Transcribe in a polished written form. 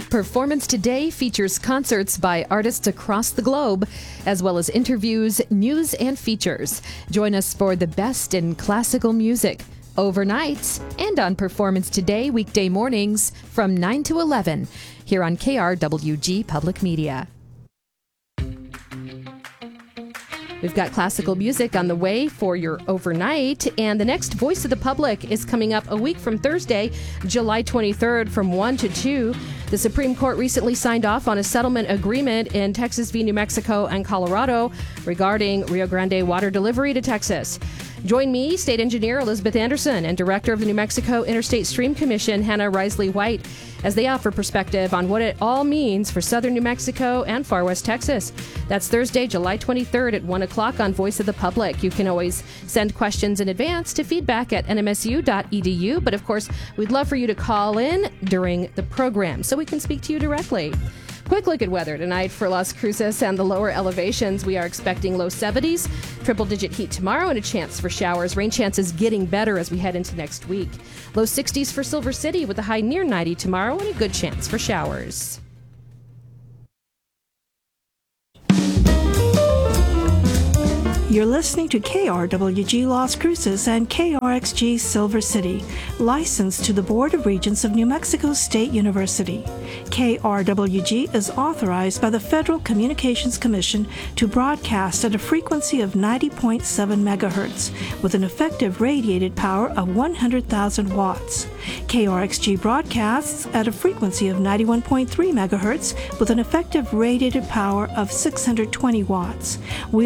Performance Today features concerts by artists across the globe, as well as interviews, news, and features. Join us for the best in classical music, overnights, and on Performance Today weekday mornings from 9 to 11 here on KRWG Public Media. We've got classical music on the way for your overnight, and the next Voice of the Public is coming up a week from Thursday, July 23rd from 1 to 2. The Supreme Court recently signed off on a settlement agreement in Texas v. New Mexico and Colorado regarding Rio Grande water delivery to Texas. Join me, State Engineer Elizabeth Anderson, and Director of the New Mexico Interstate Stream Commission, Hannah Risley White, as they offer perspective on what it all means for southern New Mexico and far west Texas. That's Thursday, July 23rd at 1 o'clock on Voice of the Public. You can always send questions in advance to feedback@nmsu.edu, but of course, we'd love for you to call in during the program so we can speak to you directly. Quick look at weather tonight for Las Cruces and the lower elevations. We are expecting low 70s, triple-digit heat tomorrow, and a chance for showers. Rain chances getting better as we head into next week. Low 60s for Silver City with a high near 90 tomorrow and a good chance for showers. You're listening to KRWG Las Cruces and KRXG Silver City, licensed to the Board of Regents of New Mexico State University. KRWG is authorized by the Federal Communications Commission to broadcast at a frequency of 90.7 megahertz with an effective radiated power of 100,000 watts. KRXG broadcasts at a frequency of 91.3 megahertz with an effective radiated power of 620 watts. We